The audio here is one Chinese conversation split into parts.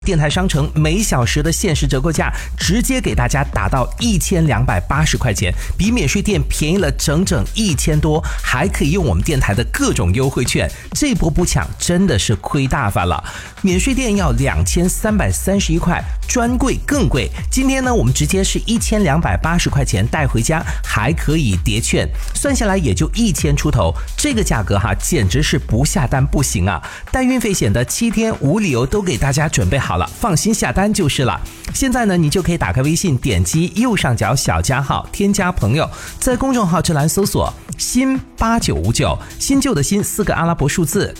电台商城每小时的限时折扣价直接给大家打到1280块钱，比免税店便宜了整整1000多，还可以用我们电台的各种优惠券，这波不抢真的是亏大发了。免税店要2331块，专柜更贵。今天呢，我们直接是1280块钱带回家，还可以叠券，算下来也就1000出头，这个价格简直是不下单不行啊！带运费险的7天无理由都给大家准备好了，放心下单就是了。现在呢，你就可以打开微信，点击右上角小加号，添加朋友，在公众号这栏搜索新8959，新旧的新4个阿拉伯数字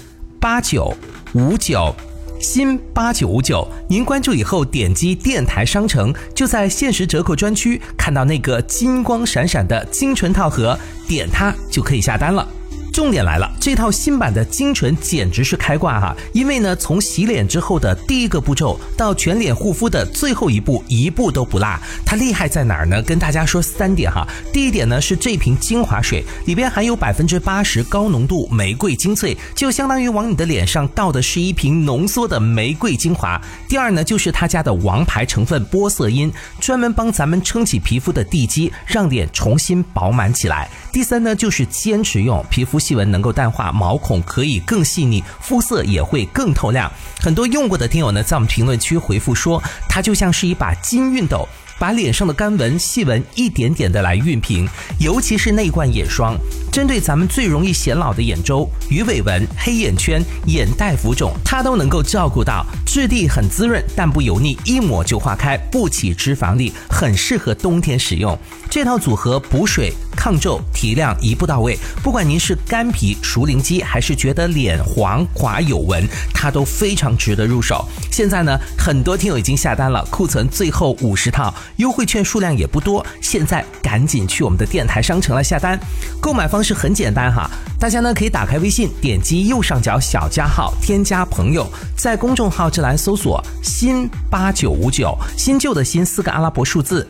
8959。新8959，您关注以后点击电台商城，就在限时折扣专区看到那个金光闪闪的精纯套盒，点它就可以下单了。重点来了，这套新版的精纯简直是开挂因为呢，从洗脸之后的第一个步骤到全脸护肤的最后一步，一步都不落。它厉害在哪儿呢？跟大家说3点第一点呢，是这瓶精华水里边含有80%高浓度玫瑰精粹，就相当于往你的脸上倒的是一瓶浓缩的玫瑰精华。第二呢，就是他家的王牌成分玻色因，专门帮咱们撑起皮肤的地基，让脸重新饱满起来。第三呢，就是坚持用，皮肤细纹能够淡化，毛孔可以更细腻，肤色也会更透亮。很多用过的听友呢，在我们评论区回复说，它就像是一把金熨斗，把脸上的干纹细纹一点点的来熨平。尤其是那一罐眼霜，针对咱们最容易显老的眼周、鱼尾纹、黑眼圈、眼袋浮肿，它都能够照顾到。质地很滋润，但不油腻，一抹就化开，不起脂肪粒，很适合冬天使用。这套组合补水、抗皱、提亮一步到位，不管您是干皮、熟龄肌，还是觉得脸黄滑有纹，它都非常值得入手。现在呢，很多听友已经下单了，库存最后50套，优惠券数量也不多，现在赶紧去我们的电台商城来下单。购买方式很简单大家呢可以打开微信，点击右上角小加号，添加朋友，在公众号这栏搜索新8959，新旧的新4个阿拉伯数字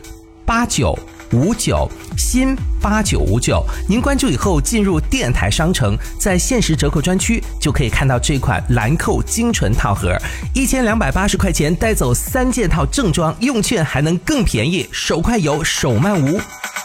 8959，新8959。您关注以后进入电台商城，在限时折扣专区就可以看到这款兰蔻精纯套盒，1280块钱带走3件套正装，用券还能更便宜，手快有，手慢无。